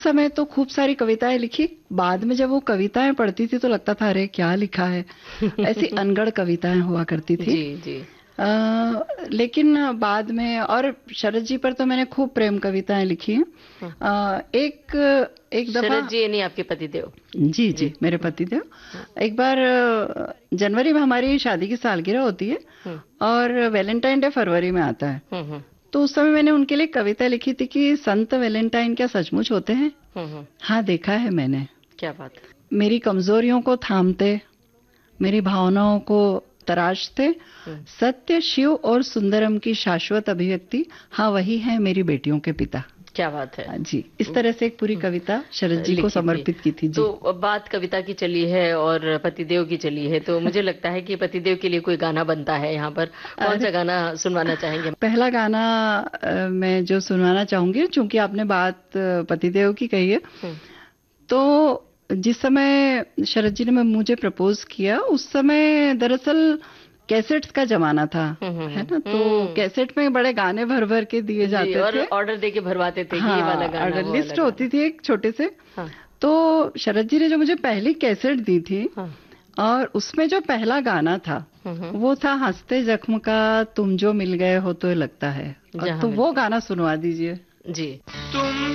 समय तो खूब सारी कविताएं लिखी। बाद में जब वो कविताएं पढ़ती थी तो लगता था अरे क्या लिखा है। ऐसी अनगढ़ कविताएं हुआ करती थी। जी जी। लेकिन बाद में और शरद जी पर तो मैंने खूब प्रेम कविताएं लिखी हैं। हाँ। एक एक दफा। शरद जी यानी आपके पतिदेव? जी जी। जी, मेरे पति थे। एक बार जनवरी में हमारी शादी की सालगिरह होती है हम्म और वैलेंटाइन डे फरवरी में आता है। हम्म तो उस समय मैंने उनके लिए कविता लिखी थी कि संत वैलेंटाइन क्या सचमुच होते हैं? हम्म। हाँ, देखा है मैंने। क्या बात है। मेरी कमजोरियों को थामते, मेरी भावनाओं को तराशते, हम्म। सत्य, शिव और सुंदरम की शाश्वत अभिव्यक्ति, हाँ वही है मेरी बेटियों के पिता। क्या बात है। जी, इस तरह से एक पूरी कविता शरद जी को लिखी थी। समर्पित की थी। जी। तो अब बात कविता की चली है और पतिदेव की चली है, तो मुझे लगता है कि पतिदेव के लिए कोई गाना बनता है यहाँ पर। कौन सा अरे, गाना सुनवाना चाहेंगे? पहला गाना मैं जो सुनवाना चाहूंगी, चूंकि आपने बात पतिदेव की कही है, हम्म तो जिस समय शरद जी ने मुझे प्रपोज किया उस समय दरअसल कैसेट्स का जमाना था, है ना? तो हम्म। कैसेट में बड़े गाने भर भर के दिए जी, जाते और थे। ऑर्डर दे के भरवाते थे कि ये वाला हाँ, गाना, ऑर्डर वो वाला लिस्ट होती गाना। थी एक छोटे से। हाँ तो शरद जी ने जो मुझे पहली कैसेट दी थी हाँ। और उसमें जो पहला गाना था हम्म। वो था हंसते जख्म का तुम जो मिल गए हो तो लगता है। जहाँ तो मिल वो गए। गाना सुनवा दीजिए। जी।